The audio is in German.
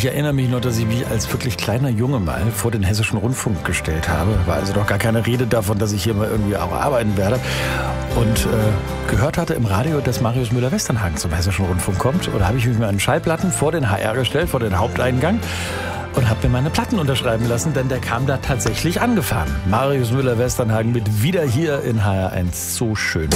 Ich erinnere mich noch, dass ich mich als wirklich kleiner Junge mal vor den Hessischen Rundfunk gestellt habe. War also noch gar keine Rede davon, dass ich hier mal irgendwie auch arbeiten werde. Und gehört hatte im Radio, dass Marius Müller-Westernhagen zum Hessischen Rundfunk kommt. Oder habe ich mich mal einen Schallplatten vor den HR gestellt, vor den Haupteingang. Und habe mir meine Platten unterschreiben lassen, denn der kam da tatsächlich angefahren. Marius Müller-Westernhagen mit Wieder hier in HR1. So schön.